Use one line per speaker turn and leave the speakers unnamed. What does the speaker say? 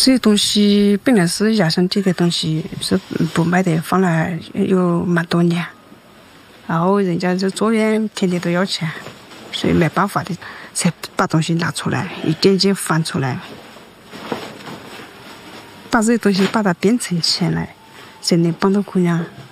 这些东西本来是压箱底的东西，是不卖的，放了有蛮多年，然后人家这做院天天都要钱，所以没办法的才把东西拿出来，一件件翻出来，把这些东西把它变成钱来，才能帮到姑娘。